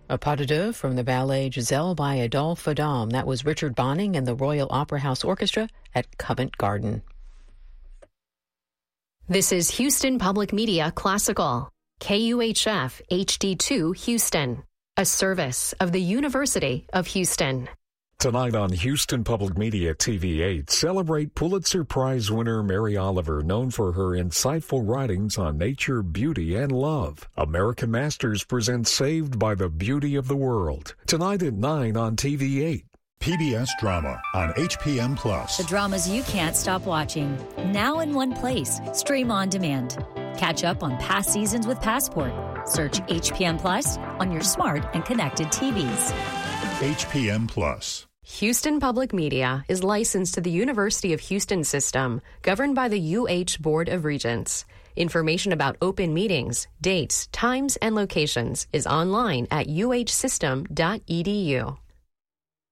A pas de deux from the ballet Giselle by Adolphe Adam. That was Richard Bonning and the Royal Opera House Orchestra at Covent Garden. This is Houston Public Media Classical, KUHF HD2 Houston, a service of the University of Houston. Tonight on Houston Public Media TV8, celebrate Pulitzer Prize winner Mary Oliver, known for her insightful writings on nature, beauty, and love. American Masters presents Saved by the Beauty of the World. Tonight at 9 on TV8. PBS Drama on HPM Plus. The dramas you can't stop watching. Now in one place. Stream on demand. Catch up on past seasons with Passport. Search HPM Plus on your smart and connected TVs. HPM Plus. Houston Public Media is licensed to the University of Houston system, governed by the UH Board of Regents. Information about open meetings, dates, times, and locations is online at uhsystem.edu.